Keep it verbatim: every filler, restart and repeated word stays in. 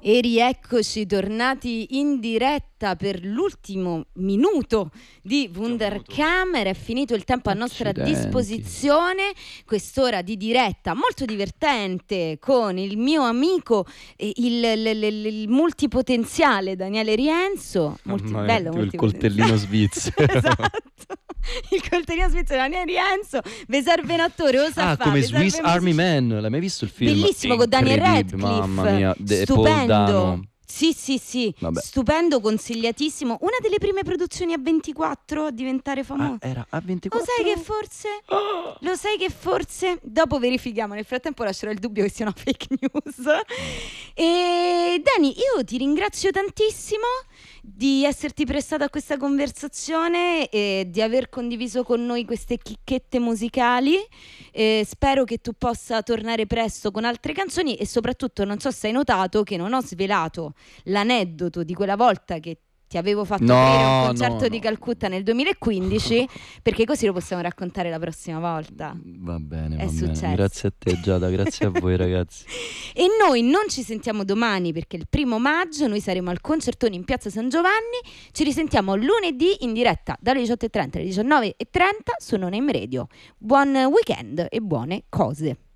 E rieccoci tornati in diretta per l'ultimo minuto di Wunderkammer. È finito il tempo a nostra Accidenti. disposizione, quest'ora di diretta molto divertente con il mio amico eh, il, il, il, il multipotenziale Daniele Rienzo. Multi, Mamma mia, bello, tipo il multipotenziale. coltellino svizzero. Esatto, il coltellino svizzero Daniele Rienzo. Vi serve un attore, lo sa Ah, fa, come vi serve Swiss un Army musicista. Man, l'hai mai visto il film? Bellissimo, con Daniel Incredibile, Radcliffe. mamma mia, de- Paul Stupendo. Dano. Sì, sì, sì, Vabbè. stupendo, consigliatissimo. Una delle prime produzioni a ventiquattro a diventare famoso. Ah, era a Lo ventiquattro? sai che forse? Ah! Lo sai che forse? Dopo verifichiamo, nel frattempo lascerò il dubbio che sia una fake news. E Dani, io ti ringrazio tantissimo di esserti prestato a questa conversazione e di aver condiviso con noi queste chicchette musicali. Eh, spero che tu possa tornare presto con altre canzoni e soprattutto non so se hai notato che non ho svelato l'aneddoto di quella volta che ti avevo fatto No, aprire un concerto no, di no. Calcutta nel duemilaquindici, perché così lo possiamo raccontare la prossima volta. Va bene, È va successo. bene. Grazie a te Giada, grazie a voi ragazzi. E noi non ci sentiamo domani perché il primo maggio noi saremo al concertone in Piazza San Giovanni. Ci risentiamo lunedì in diretta dalle diciotto e trenta alle diciannove e trenta su Non Name Radio. Buon weekend e buone cose.